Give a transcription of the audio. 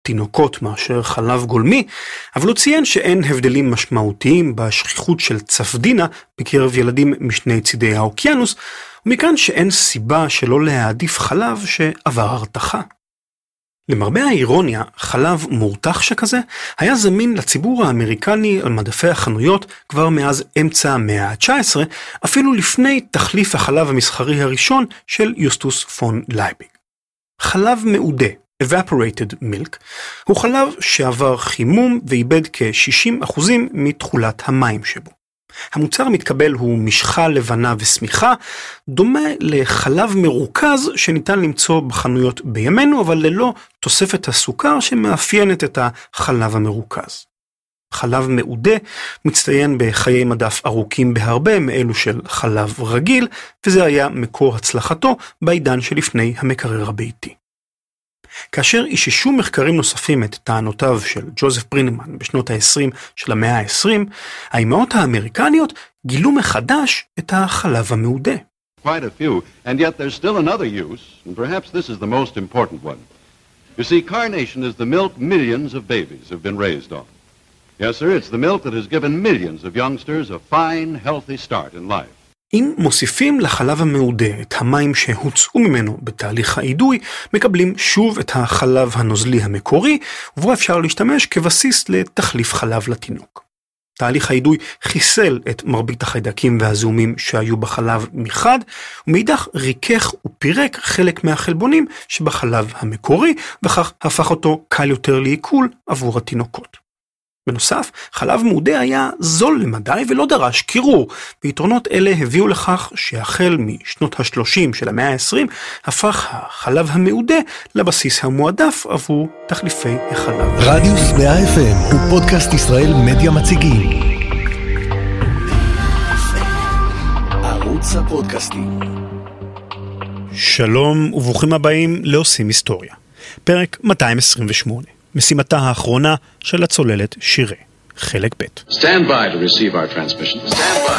תינוקות מאשר חלב גולמי, אבל הוא ציין שאין הבדלים משמעותיים בשכיחות של צפדינה בקרב ילדים משני צידי האוקיינוס, ומכאן שאין סיבה שלא להעדיף חלב שעבר הרתחה. למרבה האירוניה, חלב מורתח שכזה היה זמין לציבור האמריקני על מדפי החנויות כבר מאז אמצע המאה ה-19, אפילו לפני תחליף החלב המסחרי הראשון של יוסטוס פון לייבניץ. חלב מעודה, evaporated milk, הוא חלב שעבר חימום ואיבד כ-60% מתכולת המים שבו. המוצר המתקבל הוא משחה לבנה וסמיכה, דומה לחלב מרוכז שניתן למצוא בחנויות בימינו, אבל ללא תוספת הסוכר שמאפיינת את החלב המרוכז. חלב מעודה מצטיין בחיי מדף ארוכים בהרבה מאלו של חלב רגיל, וזה היה מקור הצלחתו בעידן שלפני המקרר הביתי. כאשר איששו מחקרים נוספים את טענותיו של ג'וזף ברינמן בשנות ה-20 של המאה ה-20, האימהות האמריקניות גילו מחדש את החלב המעודה. Quite a few, and yet there's still another use, and perhaps this is the most important one. You see, carnation is the milk millions of babies have been raised on. Yes, sir, it's the milk that has given millions of youngsters a fine, healthy start in life. אם מוסיפים לחלב המעודה את המים שהוצאו ממנו בתהליך האידוי, מקבלים שוב את החלב הנוזלי המקורי, ובו אפשר להשתמש כבסיס לתחליף חלב לתינוק. תהליך האידוי חיסל את מרבית החיידקים והזיהומים שהיו בחלב מחד, ומאידך ריכך ופירק חלק מהחלבונים שבחלב המקורי, וכך הפך אותו קל יותר לעיכול עבור התינוקות. בנוסף, חלב מעודה היה זול למדי ולא דרש קירור, ויתרונות אלה הביאו לכך שהחל משנות ה-30 של המאה ה-20 הפך החלב המעודה לבסיס המועדף עבור תחליפי החלב. רדיוס 100 FM הוא פודקאסט ישראל מדיה מציגים. ערוץ הפודקאסטים. שלום וברוכים הבאים לעושים היסטוריה. פרק 228. משימתה האחרונה של הצוללת שירה, חלק ב'. Stand by to receive our transmission. Stand by.